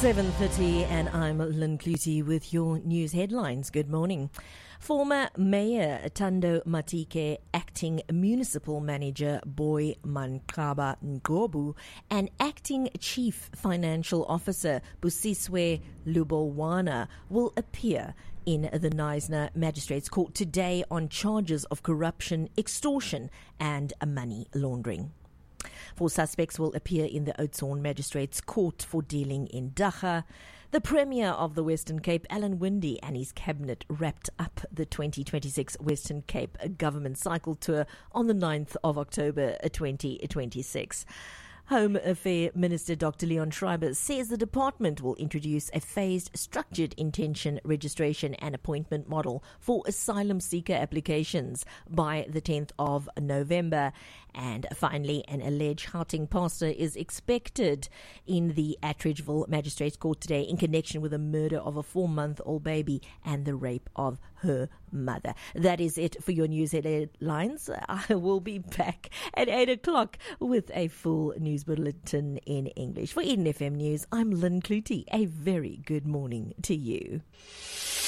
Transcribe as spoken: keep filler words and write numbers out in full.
seven thirty and I'm Lynn Clutie with your news headlines. Good morning. Former Mayor Thando Matike, Acting Municipal Manager Boy Mankaba Ngobu, and Acting Chief Financial Officer Busiswe Lubowana will appear in the Knysna Magistrates Court today on charges of corruption, extortion and money laundering. Four suspects will appear in the Oudtshoorn Magistrates Court for dealing in dagga. The Premier of the Western Cape, Alan Winde, and his cabinet wrapped up the twenty twenty-six Western Cape Government Cycle Tour on the ninth of October twenty twenty-six. Home Affairs Minister Doctor Leon Schreiber says the department will introduce a phased, structured intention registration and appointment model for asylum seeker applications by the tenth of November. And finally, an alleged Gauteng pastor is expected in the Attridgeville Magistrates Court today in connection with the murder of a four-month-old baby and the rape of her mother. That is it for your news headlines. I will be back at eight o'clock with a full news bulletin in English. For Eden F M News, I'm Lynn Clutie. A very good morning to you.